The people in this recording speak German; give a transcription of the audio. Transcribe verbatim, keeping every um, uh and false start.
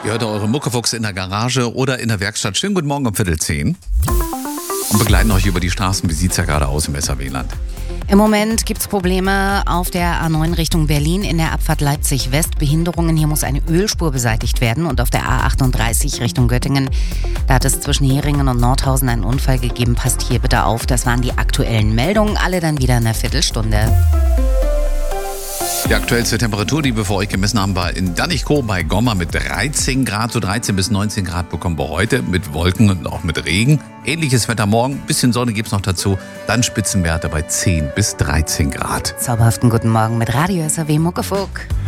Ihr hört eure Muckefuchs in der Garage oder in der Werkstatt. Schönen guten Morgen um Viertel zehn. Und begleiten euch über die Straßen. Wie sieht es ja gerade aus im S H W-Land? Im Moment gibt es Probleme auf der A neun Richtung Berlin in der Abfahrt Leipzig West. Behinderungen, hier muss eine Ölspur beseitigt werden. Und auf der A achtunddreißig Richtung Göttingen, da hat es zwischen Heringen und Nordhausen einen Unfall gegeben. Passt hier bitte auf, das waren die aktuellen Meldungen. Alle dann wieder in einer Viertelstunde. Die aktuellste Temperatur, die wir für euch gemessen haben, war in Danichkow bei Gomma mit dreizehn Grad. So dreizehn bis neunzehn Grad bekommen wir heute mit Wolken und auch mit Regen. Ähnliches Wetter morgen, bisschen Sonne gibt es noch dazu. Dann Spitzenwerte bei zehn bis dreizehn Grad. Zauberhaften guten Morgen mit Radio S H W Muckefuck.